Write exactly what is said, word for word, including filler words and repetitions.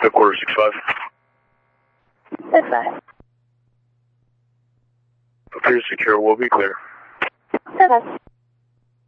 Headquarters six five. Six five. Appears secure, will be clear. Six five.